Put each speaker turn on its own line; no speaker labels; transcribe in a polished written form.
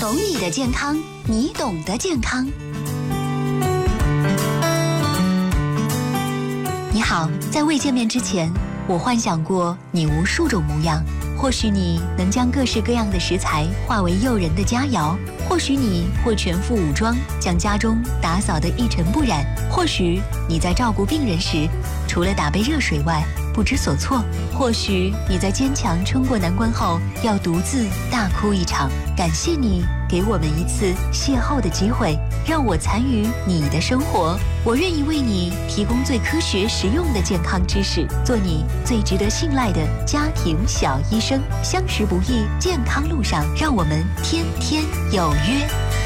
懂你的健康，你懂得健康。你好，在未见面之前，我幻想过你无数种模样。或许你能将各式各样的食材化为诱人的佳肴，或许你会全副武装，将家中打扫得一尘不染，或许你在照顾病人时，除了打杯热水外不知所措，或许你在坚强冲过难关后要独自大哭一场。感谢你给我们一次邂逅的机会，让我参与你的生活。我愿意为你提供最科学实用的健康知识，做你最值得信赖的家庭小医生。相识不易，健康路上，让我们天天有约。